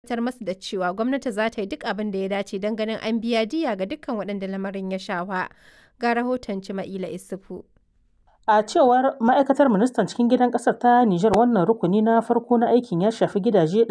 tabbatar masu da cewa gwamnati za ta yi duk abin da ya dace don ganin an biya diyya ga dukkan waɗanda lamarin ya shafa. Ga rahoton Cima'ila Isufu. A cewar ma'aikatar ministan cikin gidan ƙasar ta Nijar, wannan rukuni na farko na aikin ya shafi gidaje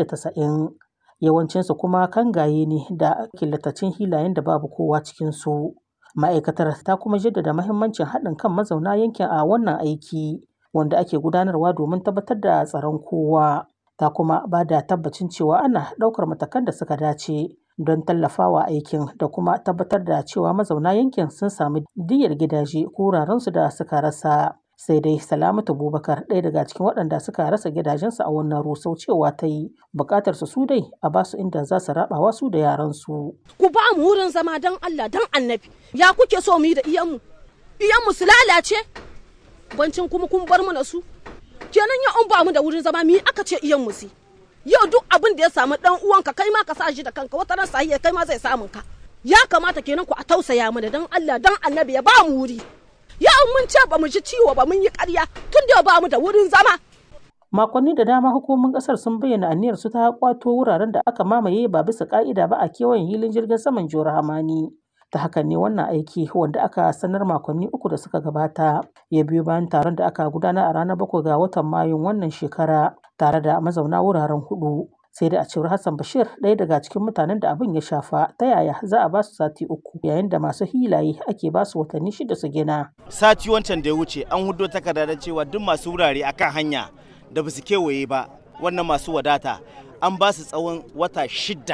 290, yawancinsu kuma kangaye ne da killatattun hilayen da babu kowa cikinsu. Ma'aikatar ta kuma jaddada mahimmancin haɗin kan mazauna yankin a wannan aiki wanda ake gudanarwa domin tabbatar da tsaron kowa. Ta kuma ba da tabbacin cewa ana ɗaukar matakan da suka dace don tallafawa aikin da kuma tabbatar da cewa mazauna yankin sun sami diyyar gidaje ko wurarensu da suka rasa. Sai dai Salamatu Bubakar, ɗaya daga cikin waɗanda suka rasa gidajensu a wannan rusau, cewa ta yi buƙatar su dai a ba su inda za su raɓawa su da yaransu. Ku ba mu wurin zama don Allah don Annabi. Ya kuke so mu yi da iyanmu? Iyanmu su lalace? Bancin kuma kun bar mu na su? Kenan ya an ba mu da wurin zama mi aka ce iyanmu su? Yau duk abin da ya samu dan uwanka kai ma ka sa shi da kanka, wata ran sahiya kai ma zai samun ka. Ya kamata kenan ku a tausaya mana dan Allah dan Annabi ya ba mu wuri. Yau mun ce ba mu ji ciwo ba, mun yi ƙarya tun da ba mu da wurin zama. Makonni da dama hukumomin ƙasar sun bayyana aniyar su ta kwato wuraren da aka mamaye ba bisa ƙa'ida ba a kewayen hilin jirgin saman Jihar Hamani. Ta hakan ne wannan aiki, wanda aka sanar makonni 3 da suka gabata, ya biyo bayan taron da aka gudanar a ranar 7 ga watan Mayun wannan shekara tare da mazauna wuraren 4. Sai da a cewar Hassan Bashir, ɗaya daga cikin mutanen da abin ya shafa, ta yaya za a ba su sati 3 yayin da masu hilaye ake ba su watanni 6 su gina. Sati wancan da ya wuce an hudo takarda da cewa duk masu wurare akan hanya da ba su kewaye ba, wannan masu wadata an ba su tsawon wata 6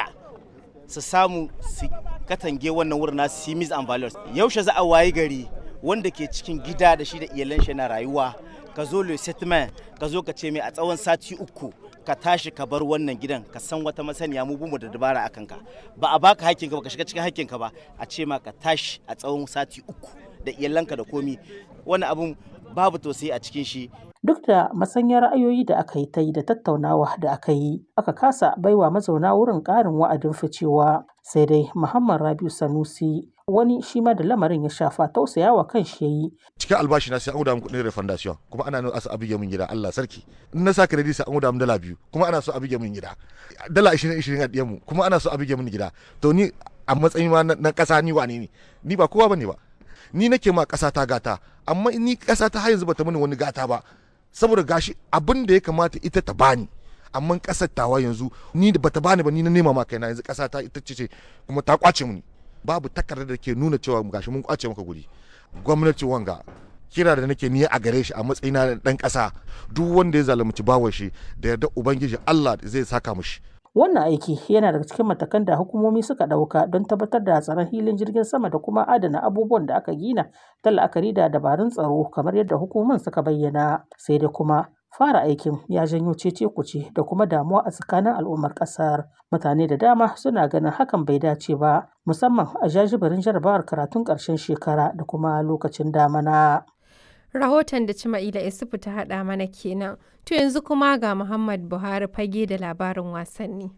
su samu su katange wannan wurin nasu simis and values. Yaushe za a wayi gari wanda ke cikin gida da shi da iyalan shi na rayuwa, ka zo le settlement, ka zo ka ce mai a tsawon sati 3 ka tashi ka bar wannan gidan, ka san wata masaniya mu bumu da dabara akan ka, ba a baka hakkin ka ba, ka shiga cikin hakkin ka ba, a ce ma ka tashi a tsawon sati 3 da iyalanka da komi. Wannan abun babu tausayi a cikin shi. Duk da masanyar ra'ayoyi da aka yi ta yi da tattaunawa da aka yi, aka kasa baiwa mazauna wurin ƙarin wa'adin ficewa. Sai dai Muhammad Rabiu Sanusi, wani shi ma da lamarin ya shafa, tausayawa kan shi yayi. Cikin albashi na sai an guda min kuɗin refundation, kuma ana nuna asa abige min gida, Allah sarki. In na sa credit sai an guda min dala 2, kuma ana so abige min gida. Dala 20 a diyan mu, kuma ana so abige min gida. To ni a matsayin ma na ƙasa ni wane ne? Ni ba kowa bane ba. Ni nake ma ƙasa ta gata, amma ni ƙasa ta har yanzu bata mini wani gata ba. Saboda gashi abin da ya kamata ita ta bani, amma ƙasar tawa yanzu ni da bata bani ba, ni na nema ma kaina, yanzu ƙasa ta ita ce kuma ta kwace muni. Babu takardar da ke nuna cewa gashi mun kwace maka guri. Gwamnati wanga kira da nake ni a gare shi a matsayina na dan ƙasa, duk wanda ya zalunci bawan shi da yarda ubangiji Allah zai saka mishi. Wannan aiki yana daga cikin matakan da hukumomi suka ɗauka don tabbatar da tsaron hilin jirgin sama da kuma adana abubuwan da aka gina ta la'akari da dabarun tsaro, kamar yadda hukumomin suka bayyana. Sai dai kuma fara aikin ya janyo cece-kuce da kuma damuwa a tsakanin al'ummar ƙasar. Mutane da dama suna ganin hakan bai dace ba, musamman a jajibirin jarabawar karatun ƙarshen shekara da kuma lokacin damana. Rahoton da Cima'ila Isufu ta haɗa mana kenan. To yanzu kuma ga Muhammad Buhari fage da labarin wasanni.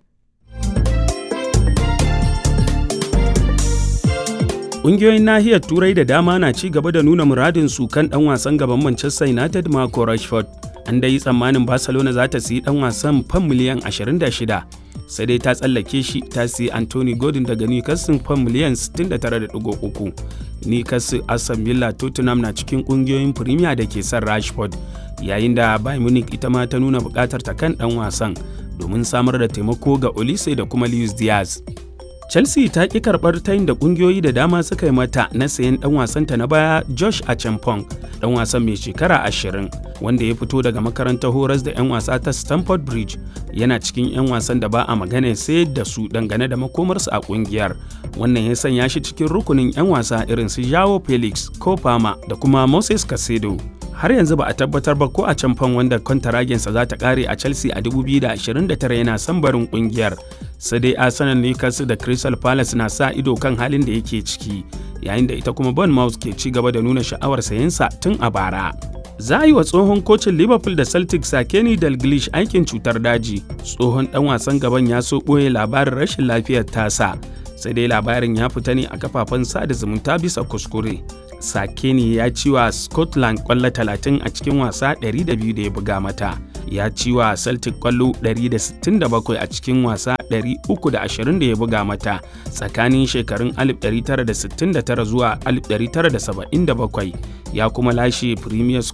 Ƙungiyoyin nahiyar Turai da dama na ci gaba da nuna muradinsu kan ɗan wasan gaban Manchester United Marco Rashford. An dai yi tsammanin Barcelona za ta siyi ɗan wasan fam miliyan 26, sai dai ta tsallake shi ta siyi Anthony Gordon daga Newcastle fam miliyan 69.3. Newcastle, Aston Villa, Tottenham na cikin ƙungiyoyin Premier da ke son Rashford, yayin da Bayern Munich ita ma ta nuna buƙatar ta kan ɗan wasan domin samar da taimako ga Olise da kuma Luis Diaz. Chelsea ta ƙi karɓar tayin da ƙungiyoyi da dama suka yi mata na sayen ɗan wasanta na baya Josh Achampong, ɗan wasan mai shekara 20 wanda ya fito daga makarantar horas da 'yan wasa ta Stamford Bridge. Yana cikin 'yan wasan da ba a magana sai da su dangane da makomarsu a ƙungiyar. Wannan ya sanya shi cikin rukunin 'yan wasa irin su Joao Felix, Cole Palmer da kuma Moses Caicedo. Har yanzu ba a tabbatar ba ko Achampong, wanda kwantaragensa za ta ƙare a Chelsea a 2029, yana son barin ƙungiyar. Sai dai Arsenal, Newcastle da Crystal Palace na sa ido kan halin da yake ciki, yayin da ita kuma Bournemouth ke ci gaba da nuna sha'awar sayensa tun a bara. Za a yi wa tsohon kocin Liverpool da Celtic Kenny Dalglish aikin cutar daji. Tsohon ɗan wasan gaban ya so ɓoye labarin rashin lafiyar tasa, sai dai labarin ya fita ne a kafafen sada zumunta bisa kuskure. Sakeni ya ci wa Scotland ƙwallo 30 a cikin wasa 200 da ya buga mata, ya ci wa Celtic kwallo 167 a cikin wasa 320 da ya buga mata tsakanin shekarun 1969 zuwa 1977, ya kuma lashe Premier